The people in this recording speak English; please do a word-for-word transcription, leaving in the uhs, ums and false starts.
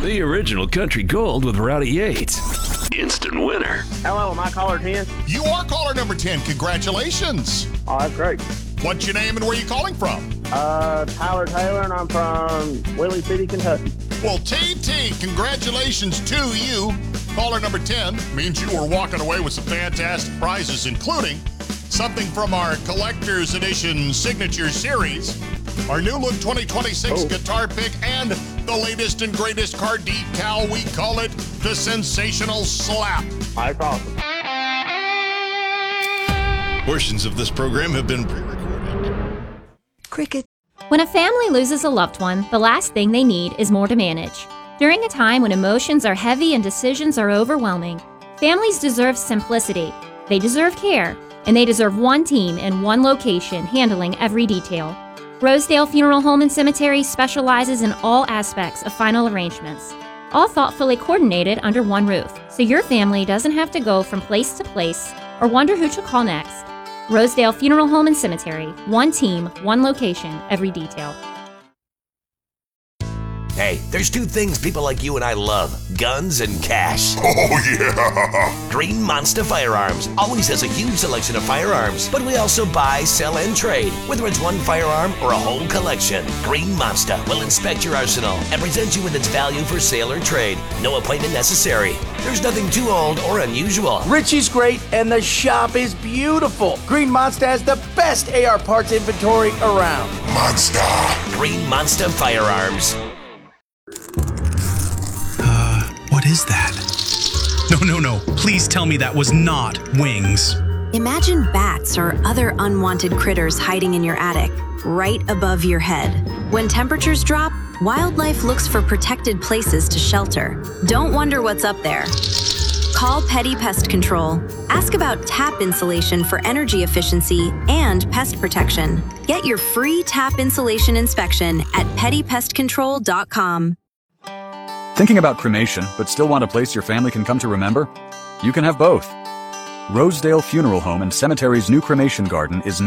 The original country gold with Rowdy Yates. Instant winner. Hello, am I caller ten? You are caller number ten. Congratulations. Oh, that's great. What's your name and where are you calling from? Uh, Tyler Taylor, and I'm from Willie City, Kentucky. Well, T T, congratulations to you. Caller number ten means you are walking away with some fantastic prizes, including something from our Collector's Edition Signature Series, our new look twenty twenty-six oh. guitar pick, and the latest and greatest car decal. We call it the Sensational Slap. That's awesome. Portions of this program have been pre-recorded. Cricket. When a family loses a loved one, the last thing they need is more to manage. During a time when emotions are heavy and decisions are overwhelming, families deserve simplicity. They deserve care, and they deserve one team in one location handling every detail. Rosedale Funeral Home and Cemetery specializes in all aspects of final arrangements, all thoughtfully coordinated under one roof, so your family doesn't have to go from place to place or wonder who to call next. Rosedale Funeral Home and Cemetery. One team, one location, every detail. Hey, there's two things people like you and I love: guns and cash. Oh, yeah! Green Monster Firearms always has a huge selection of firearms, but we also buy, sell, and trade, whether it's one firearm or a whole collection. Green Monster will inspect your arsenal and present you with its value for sale or trade. No appointment necessary. There's nothing too old or unusual. Richie's great, and the shop is beautiful. Green Monster has the best A R parts inventory around. Monster! Green Monster Firearms. What is that? No, no, no. Please tell me that was not wings. Imagine bats or other unwanted critters hiding in your attic, right above your head. When temperatures drop, wildlife looks for protected places to shelter. Don't wonder what's up there. Call Petty Pest Control. Ask about tap insulation for energy efficiency and pest protection. Get your free tap insulation inspection at petty pest control dot com. Thinking about cremation, but still want a place your family can come to remember? You can have both. Rosedale Funeral Home and Cemetery's new cremation garden is